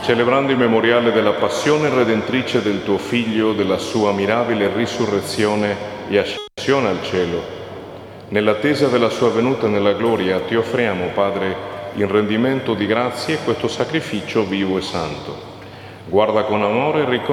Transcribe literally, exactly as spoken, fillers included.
celebrando il memoriale della passione redentrice del tuo Figlio, della sua mirabile risurrezione e ascensione al cielo, nell'attesa della sua venuta nella gloria, ti offriamo, Padre, in rendimento di grazie questo sacrificio vivo e santo. Guarda con amore e